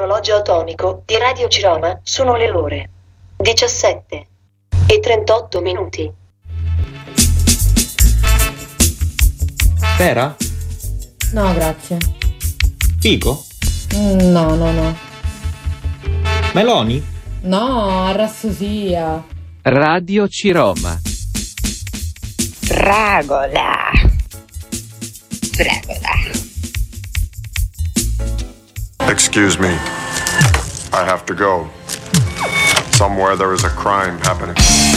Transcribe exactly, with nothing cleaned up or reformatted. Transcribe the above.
sull'orologio atomico di Radio Ciroma sono le ore diciassette e trentotto minuti. Pera? No, grazie. Fico? Mm, No, no, no. Meloni? No, arrassosia. Radio Ciroma. Fragola. Fragola. Excuse me. I have to go. Somewhere there is a crime happening.